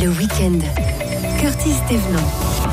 Le week-end, Curtis Thévenant.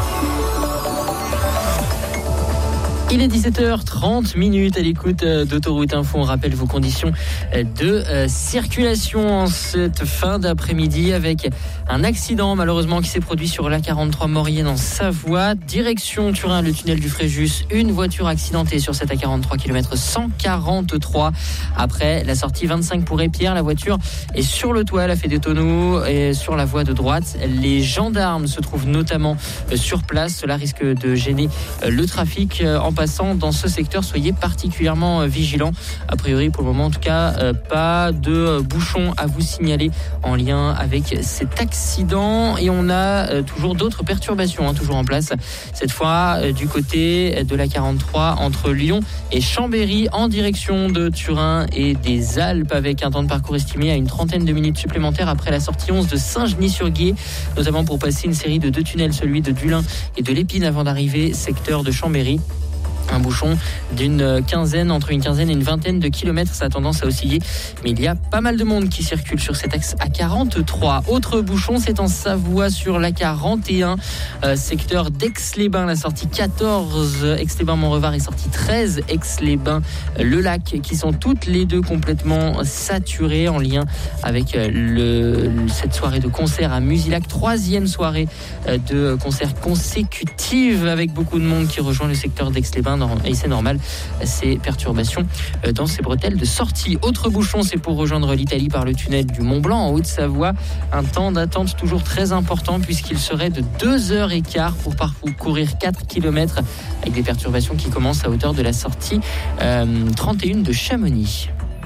Il est 17h30 à l'écoute d'Autoroute Info. On rappelle vos conditions de circulation en cette fin d'après-midi avec un accident malheureusement qui s'est produit sur l'A43 Maurienne en Savoie. Direction Turin, le tunnel du Fréjus. Une voiture accidentée sur cette A43 km 143. Après la sortie 25 pour Épierre, la voiture est sur le toit. Elle a fait des tonneaux et sur la voie de droite. Les gendarmes se trouvent notamment sur place. Cela risque de gêner le trafic en passant dans ce secteur. Soyez particulièrement vigilants. A priori, pour le moment, en tout cas, pas de bouchons à vous signaler en lien avec cet accident. Et on a toujours d'autres perturbations, toujours en place. Cette fois, du côté de la 43 entre Lyon et Chambéry, en direction de Turin et des Alpes, avec un temps de parcours estimé à une trentaine de minutes supplémentaires après la sortie 11 de Saint-Genis-sur-Guiers, notamment pour passer une série de 2 tunnels, celui de Dulin et de l'Épine, avant d'arriver secteur de Chambéry. Un bouchon entre une quinzaine et une vingtaine de kilomètres. Ça a tendance à osciller, mais il y a pas mal de monde qui circule sur cet axe A43. Autre bouchon, c'est en Savoie sur l'A41, secteur d'Aix-les-Bains, la sortie 14, Aix-les-Bains-Montrevard, et sortie 13, Aix-les-Bains-Le Lac, qui sont toutes les deux complètement saturées en lien avec cette soirée de concert à Musilac, 3e soirée de concert consécutive avec beaucoup de monde qui rejoint le secteur d'Aix-les-Bains. Et c'est normal, ces perturbations dans ces bretelles de sortie. Autre bouchon, c'est pour rejoindre l'Italie par le tunnel du Mont-Blanc en Haute-Savoie. Un temps d'attente toujours très important puisqu'il serait de 2h15 pour parcourir 4 km avec des perturbations qui commencent à hauteur de la sortie 31 de Chamonix.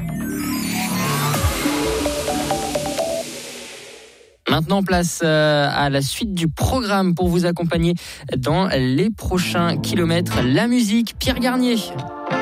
Maintenant, place à la suite du programme pour vous accompagner dans les prochains kilomètres. La musique, Pierre Garnier.